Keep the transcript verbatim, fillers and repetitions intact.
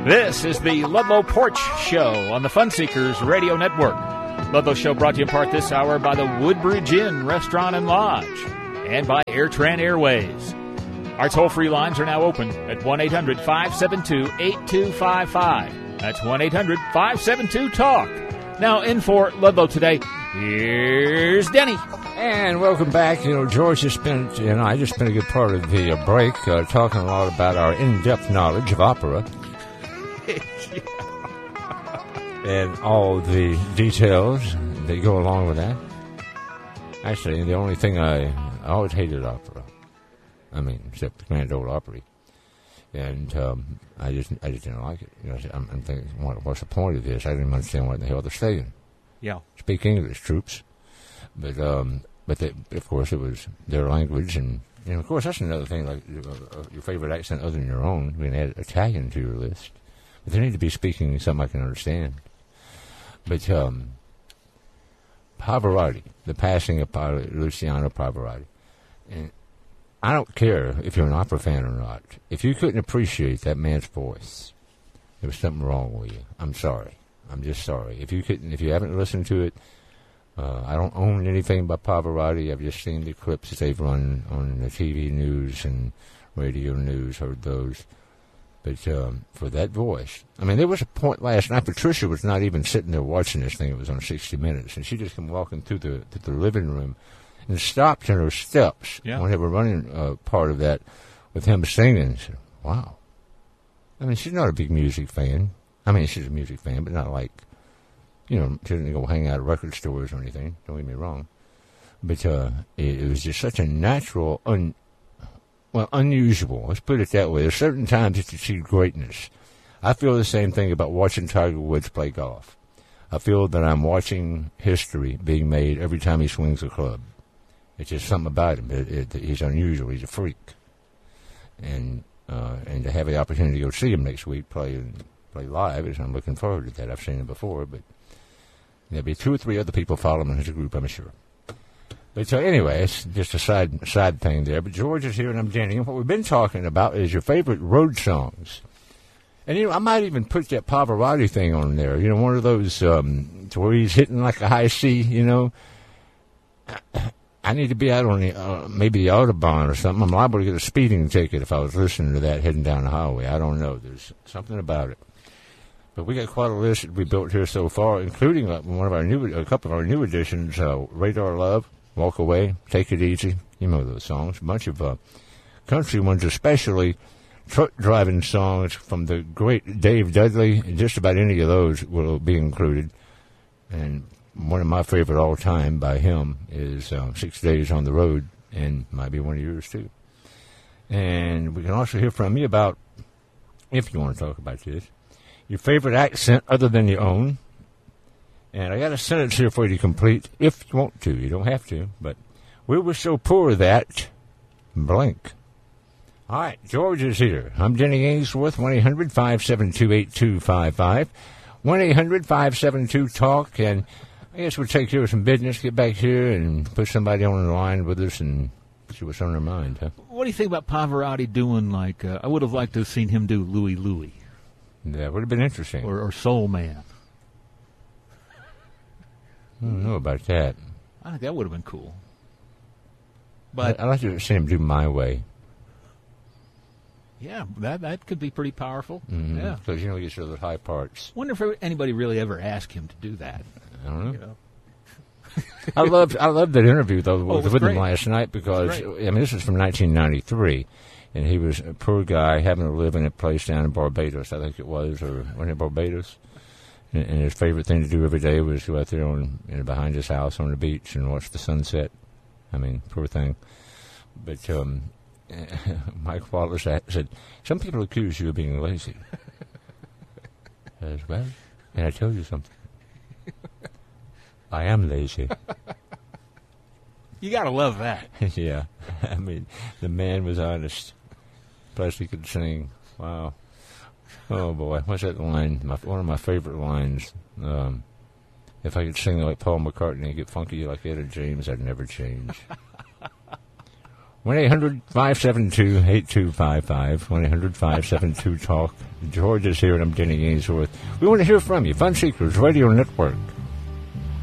This is the Ludlow Porch Show on the Fun Seekers Radio Network. Ludlow Show brought to you in part this hour by the Woodbridge Inn Restaurant and Lodge and by AirTran Airways. Our toll-free lines are now open at one eight hundred five seven two eight two five five. That's one eight hundred five seven two talk. Now in for Ludlow today, here's Denny. And welcome back. You know, George has spent, you know, I just spent a good part of the uh, break uh, talking a lot about our in-depth knowledge of opera. And all the details that go along with that. Actually, the only thing I, I always hated opera. I mean, except the Grand Ole Opry. And um, I just I just didn't like it. You know, I'm, I'm thinking, what, what's the point of this? I didn't understand what the hell they're saying. Yeah. Speak English, troops. But, um, but they, of course, it was their language. And, you know, of course, that's another thing, like uh, your favorite accent other than your own. We can add Italian to your list. But they need to be speaking something I can understand. But um, Pavarotti, the passing of Luciano Pavarotti, and I don't care if you're an opera fan or not. If you couldn't appreciate that man's voice, there was something wrong with you. I'm sorry. I'm just sorry. If you couldn't, if you haven't listened to it, uh, I don't own anything by Pavarotti. I've just seen the clips that they've run on the T V news and radio news, heard those. But um, for that voice, I mean, there was a point last night. Patricia was not even sitting there watching this thing. It was on sixty minutes, and she just came walking through the to the living room and stopped in her steps yeah. when they were running uh, part of that with him singing. And said, "Wow!" I mean, she's not a big music fan. I mean, she's a music fan, but not like, you know, she didn't go hang out at record stores or anything. Don't get me wrong. But uh, it, it was just such a natural, un. Well, unusual. Let's put it that way. There's certain times that you see greatness. I feel the same thing about watching Tiger Woods play golf. I feel that I'm watching history being made every time he swings a club. It's just something about him. It, it, he's unusual. He's a freak. And uh, and to have the opportunity to go see him next week play play live, is I'm looking forward to that. I've seen him before, but there'll be two or three other people following him in his group, I'm sure. But so anyway, it's just a side side thing there. But George is here and I'm Danny. And what we've been talking about is your favorite road songs. And, you know, I might even put that Pavarotti thing on there. You know, one of those um, to where he's hitting like a high C, you know. I need to be out on the, uh, maybe the Autobahn or something. I'm liable to get a speeding ticket if I was listening to that heading down the highway. I don't know. There's something about it. But we got quite a list that we built here so far, including uh, one of our new, a couple of our new additions, uh, Radar Love, Walk Away, Take It Easy. You know those songs. A bunch of uh, country ones, especially truck driving songs from the great Dave Dudley. Just about any of those will be included. And one of my favorite all time by him is uh, Six Days on the Road, and might be one of yours too. And we can also hear from you about, if you want to talk about this, your favorite accent other than your own. And I got a sentence here for you to complete, if you want to. You don't have to, but we were so poor that blank. All right, George is here. I'm Denny Ainsworth, one eight hundred five seven two eight two five five, one eight hundred five seven two talk, and I guess we'll take care of some business, get back here, and put somebody on the line with us and see what's on their mind, huh? What do you think about Pavarotti doing, like, uh, I would have liked to have seen him do Louie Louie. That would have been interesting. Or, or Soul Man. I don't know about that. I think that would have been cool. But I'd like to see him do My Way. Yeah, that that could be pretty powerful. Mm-hmm. Yeah. Because, you know, he gets to those high parts. Wonder if anybody really ever asked him to do that. I don't know. You know? I loved I loved that interview, though, Oh, with, with him last night because, I mean, this was from nineteen ninety-three, and he was a poor guy having to live in a place down in Barbados, I think it was, or wasn't it Barbados? And, and his favorite thing to do every day was go out there on, you know, behind his house on the beach and watch the sunset. I mean, poor thing. But um, Mike Wallace said, some people accuse you of being lazy. As well, and I tell you something. I am lazy. You got to love that. Yeah. I mean, the man was honest. Plus, he could sing. Wow. Oh, boy. What's that line? My, one of my favorite lines. Um, if I could sing like Paul McCartney and get funky like Etta James, I'd never change. one eight hundred five seven two eight two five five. one eight hundred five seven two talk. George is here, and I'm Denny Ainsworth. We want to hear from you. Fun Seekers Radio Network.